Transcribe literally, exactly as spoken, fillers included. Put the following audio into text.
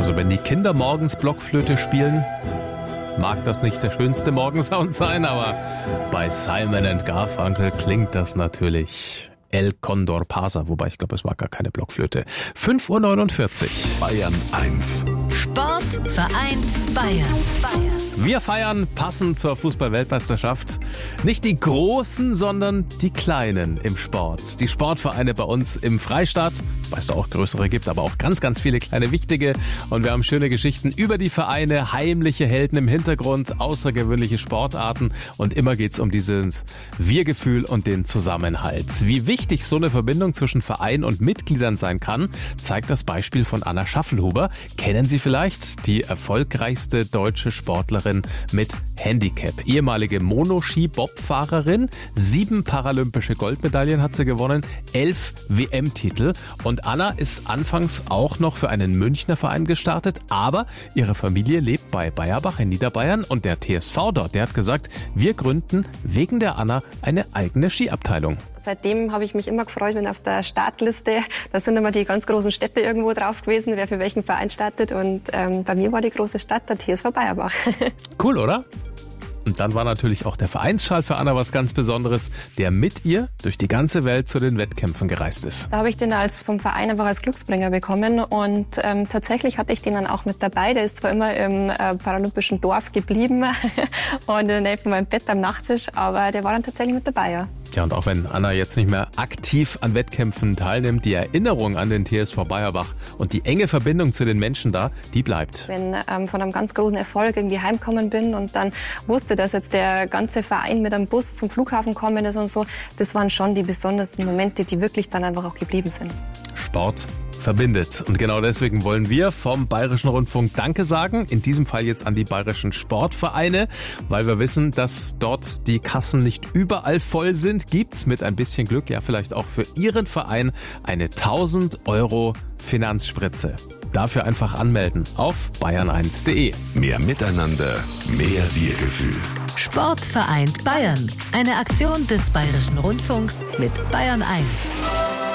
Also wenn die Kinder morgens Blockflöte spielen, mag das nicht der schönste Morgensound sein, aber bei Simon and Garfunkel klingt das natürlich El Condor Pasa, wobei ich glaube, es war gar keine Blockflöte. fünf Uhr neunundvierzig. Bayern eins. Sport vereint Bayern. Bayern. Wir feiern passend zur Fußball-Weltmeisterschaft nicht die Großen, sondern die Kleinen im Sport. Die Sportvereine bei uns im Freistaat, weil es da auch größere gibt, aber auch ganz, ganz viele kleine wichtige. Und wir haben schöne Geschichten über die Vereine, heimliche Helden im Hintergrund, außergewöhnliche Sportarten. Und immer geht's um dieses Wir-Gefühl und den Zusammenhalt. Wie wichtig so eine Verbindung zwischen Verein und Mitgliedern sein kann, zeigt das Beispiel von Anna Schaffelhuber. Kennen Sie vielleicht die erfolgreichste deutsche Sportlerin mit Handicap. Ehemalige Monoski-Bob-Fahrerin, sieben paralympische Goldmedaillen hat sie gewonnen, elf W M-Titel. Und Anna ist anfangs auch noch für einen Münchner Verein gestartet, aber ihre Familie lebt bei Bayerbach in Niederbayern und der T S V dort, der hat gesagt, wir gründen wegen der Anna eine eigene Skiabteilung. Seitdem habe ich mich immer gefreut, wenn auf der Startliste, da sind immer die ganz großen Städte irgendwo drauf gewesen, wer für welchen Verein startet. Und ähm, bei mir war die große Stadt der T S V Bayerbach. Cool, oder? Und dann war natürlich auch der Vereinsschal für Anna was ganz Besonderes, der mit ihr durch die ganze Welt zu den Wettkämpfen gereist ist. Da habe ich den als vom Verein einfach als Glücksbringer bekommen und ähm, tatsächlich hatte ich den dann auch mit dabei. Der ist zwar immer im äh, paralympischen Dorf geblieben und in der Nähe von meinem Bett am Nachttisch, aber der war dann tatsächlich mit dabei, ja. Ja, und auch wenn Anna jetzt nicht mehr aktiv an Wettkämpfen teilnimmt, die Erinnerung an den T S V Bayerbach und die enge Verbindung zu den Menschen da, die bleibt. Wenn ähm, von einem ganz großen Erfolg irgendwie heimgekommen bin und dann wusste, dass jetzt der ganze Verein mit einem Bus zum Flughafen kommen ist und so, das waren schon die besondersten Momente, die wirklich dann einfach auch geblieben sind. Sport verbindet. Und genau deswegen wollen wir vom Bayerischen Rundfunk Danke sagen, in diesem Fall jetzt an die bayerischen Sportvereine, weil wir wissen, dass dort die Kassen nicht überall voll sind. Gibt's mit ein bisschen Glück ja vielleicht auch für Ihren Verein eine tausend Euro Finanzspritze. Dafür einfach anmelden auf bayern eins punkt de. Mehr Miteinander, mehr Wir-Gefühl. Sport vereint Bayern. Eine Aktion des Bayerischen Rundfunks mit Bayern eins.